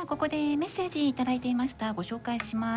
あここでメッセージいただいていました。ご紹介します。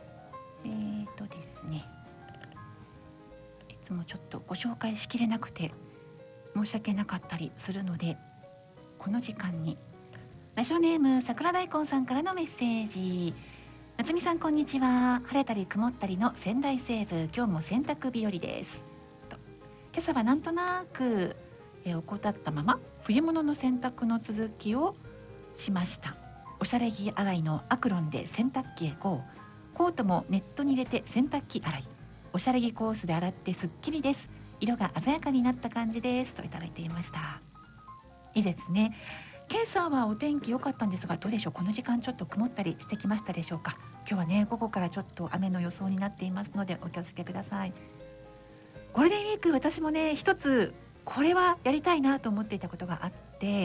ですね、いつもちょっとご紹介しきれなくて申し訳なかったりするので、この時間にラジオネーム桜大根さんからのメッセージ。夏美さんこんにちは。晴れたり曇ったりの仙台西部、今日も洗濯日和ですと。今朝はなんとなく怠ったまま冬物の洗濯の続きをしました。おしゃれ着洗いのアクロンで洗濯機へGO。コートもネットに入れて洗濯機洗い、おしゃれ着コースで洗ってすっきりです。色が鮮やかになった感じですといただいていました。いいですね。今朝はお天気良かったんですが、どうでしょう。この時間ちょっと曇ったりしてきましたでしょうか。今日はね、午後からちょっと雨の予想になっていますのでお気をつけください。ゴールデンウィーク、私もね一つこれはやりたいなと思っていたことがあって、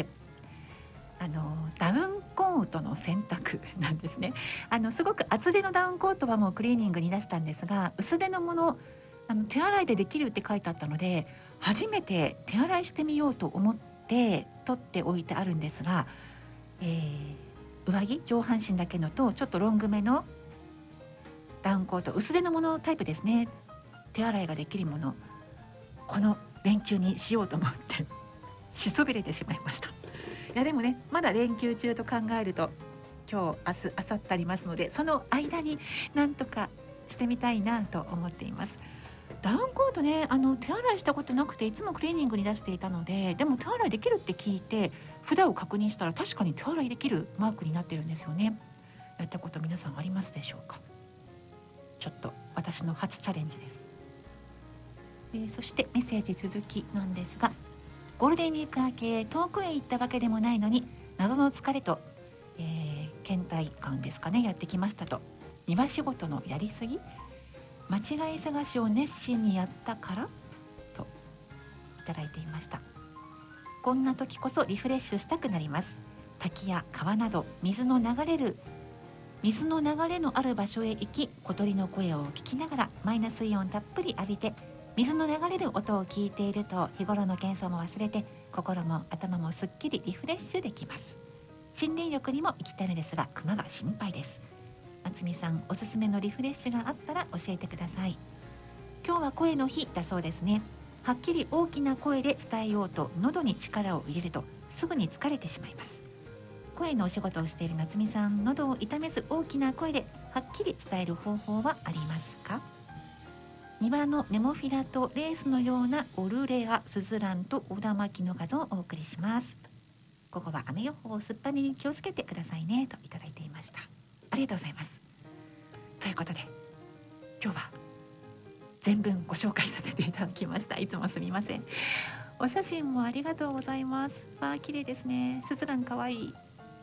ダウンコートの洗濯なんですね。すごく厚手のダウンコートはもうクリーニングに出したんですが、薄手のもの手洗いでできるって書いてあったので、初めて手洗いしてみようと思って取っておいてあるんですが、上着上半身だけのとちょっとロングめのダウンコート、薄手のものタイプですね。手洗いができるもの、この連休にしようと思ってしそびれてしまいました。いやでもね、まだ連休中と考えると、今日明日明後日ありますので、その間になんとかしてみたいなと思っています。ダウンコートね、手洗いしたことなくていつもクリーニングに出していたので、でも手洗いできるって聞いて札を確認したら確かに手洗いできるマークになってるんですよね。やったこと皆さんありますでしょうか。ちょっと私の初チャレンジです。そしてメッセージ続きなんですが、ゴールデンウィーク明け遠くへ行ったわけでもないのに謎の疲れと、倦怠感ですかね、やってきましたと。庭仕事のやりすぎ、間違い探しを熱心にやったからといただいていました。こんな時こそリフレッシュしたくなります。滝や川など水の流れのある場所へ行き、小鳥の声を聞きながらマイナスイオンたっぷり浴びて、水の流れる音を聞いていると日頃の喧騒も忘れて、心も頭もすっきりリフレッシュできます。森林浴にも行きたいのですが熊が心配です。夏美さん、おすすめのリフレッシュがあったら教えてください。今日は声の日だそうですね。はっきり大きな声で伝えようと喉に力を入れるとすぐに疲れてしまいます。声のお仕事をしている夏美さん、喉を痛めず大きな声ではっきり伝える方法はありますか。庭のネモフィラとレースのようなオルレア、スズランとオダマキの画像をお送りします。午後は雨予報、すっぱりに気をつけてくださいねといただいていました。ありがとうございます。ということで今日は全文ご紹介させていただきました。いつもすみません。お写真もありがとうございます。わあ、綺麗ですね。スズランかわいい。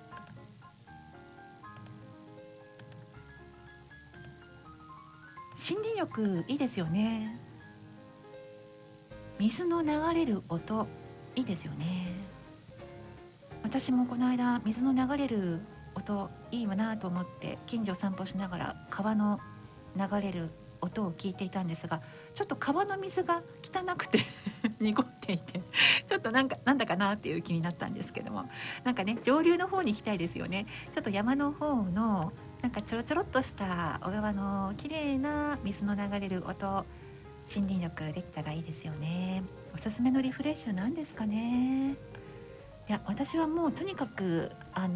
森林浴いいですよね。水の流れる音いいですよね。私もこの間水の流れる音いいわなと思って近所散歩しながら川の流れる音を聞いていたんですが、ちょっと川の水が汚くて濁っていて、ちょっとなんだかなっていう気になったんですけども、なんかね、上流の方に行きたいですよね。ちょっと山の方のなんかちょろちょろっとした小川の綺麗な水の流れる音、森林浴できたらいいですよね。おすすめのリフレッシュなんですかね。いや、私はもうとにかく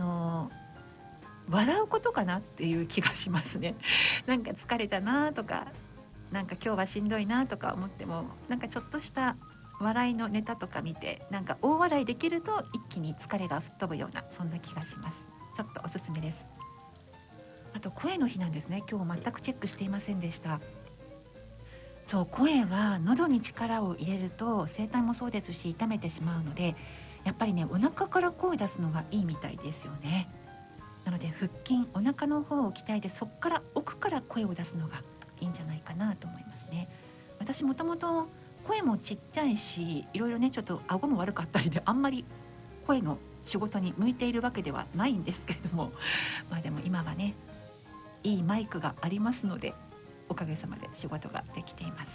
笑うことかなっていう気がしますね。なんか疲れたなとか、なんか今日はしんどいなとか思っても、なんかちょっとした笑いのネタとか見て、なんか大笑いできると一気に疲れが吹っ飛ぶような、そんな気がします。ちょっとおすすめです。あと声の日なんですね。今日全くチェックしていませんでした。そう、声は喉に力を入れると声帯もそうですし痛めてしまうので、やっぱりね、お腹から声出すのがいいみたいですよね。なので腹筋、お腹の方を鍛えて、そこから奥から声を出すのがいいんじゃないかなと思いますね。私もともと声もちっちゃいし、いろいろね、ちょっと顎も悪かったりで、あんまり声の仕事に向いているわけではないんですけれども、まあでも今はね、いいマイクがありますので、おかげさまで仕事ができています。